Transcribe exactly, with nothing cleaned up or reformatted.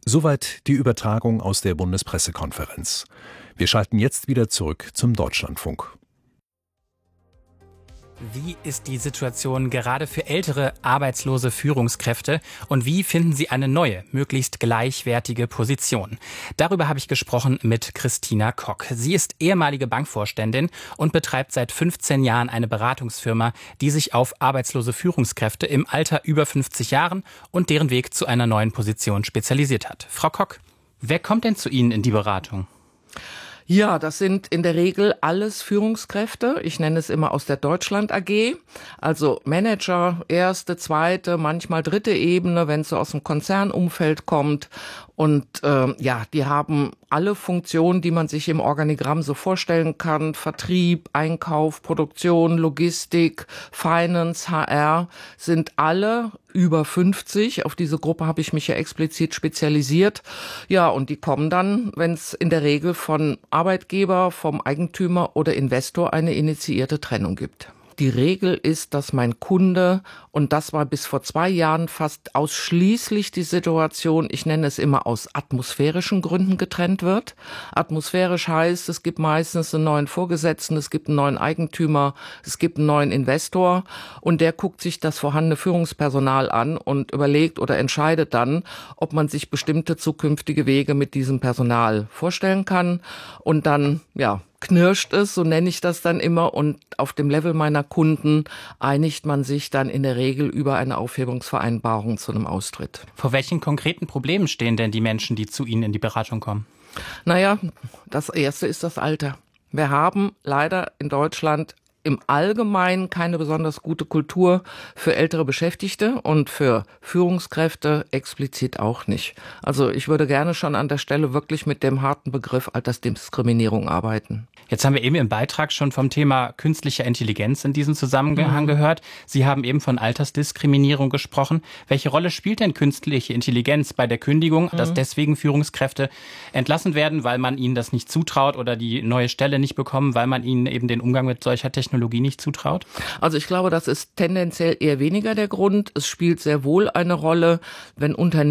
Soweit die Übertragung aus der Bundespressekonferenz. Wir schalten jetzt wieder zurück zum Deutschlandfunk. Wie ist die Situation gerade für ältere, arbeitslose Führungskräfte und wie finden Sie eine neue, möglichst gleichwertige Position? Darüber habe ich gesprochen mit Christina Kock. Sie ist ehemalige Bankvorständin und betreibt seit fünfzehn Jahren eine Beratungsfirma, die sich auf arbeitslose Führungskräfte im Alter über fünfzig Jahren und deren Weg zu einer neuen Position spezialisiert hat. Frau Kock, wer kommt denn zu Ihnen in die Beratung? Ja, das sind in der Regel alles Führungskräfte. Ich nenne es immer aus der Deutschland A G. Also Manager, erste, zweite, manchmal dritte Ebene, wenn es so aus dem Konzernumfeld kommt. Und äh, ja, die haben alle Funktionen, die man sich im Organigramm so vorstellen kann. Vertrieb, Einkauf, Produktion, Logistik, Finance, H R sind alle über fünfzig. Auf diese Gruppe habe ich mich ja explizit spezialisiert. Ja, und die kommen dann, wenn es in der Regel von Arbeitgeber, vom Eigentümer oder Investor eine initiierte Trennung gibt. Die Regel ist, dass mein Kunde, und das war bis vor zwei Jahren fast ausschließlich die Situation, ich nenne es immer aus atmosphärischen Gründen getrennt wird. Atmosphärisch heißt, es gibt meistens einen neuen Vorgesetzten, es gibt einen neuen Eigentümer, es gibt einen neuen Investor und der guckt sich das vorhandene Führungspersonal an und überlegt oder entscheidet dann, ob man sich bestimmte zukünftige Wege mit diesem Personal vorstellen kann und dann, ja, knirscht es, so nenne ich das dann immer, und auf dem Level meiner Kunden einigt man sich dann in der Regel über eine Aufhebungsvereinbarung zu einem Austritt. Vor welchen konkreten Problemen stehen denn die Menschen, die zu Ihnen in die Beratung kommen? Naja, das erste ist das Alter. Wir haben leider in Deutschland im Allgemeinen keine besonders gute Kultur für ältere Beschäftigte und für Führungskräfte explizit auch nicht. Also ich würde gerne schon an der Stelle wirklich mit dem harten Begriff Altersdiskriminierung arbeiten. Jetzt haben wir eben im Beitrag schon vom Thema künstliche Intelligenz in diesem Zusammenhang mhm. gehört. Sie haben eben von Altersdiskriminierung gesprochen. Welche Rolle spielt denn künstliche Intelligenz bei der Kündigung, mhm. dass deswegen Führungskräfte entlassen werden, weil man ihnen das nicht zutraut oder die neue Stelle nicht bekommen, weil man ihnen eben den Umgang mit solcher Technologie nicht zutraut? Also ich glaube, das ist tendenziell eher weniger der Grund. Es spielt sehr wohl eine Rolle, wenn Unternehmen